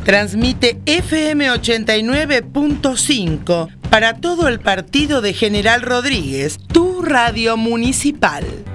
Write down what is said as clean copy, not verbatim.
Transmite FM 89.5 para todo el partido de General Rodríguez, tu radio municipal.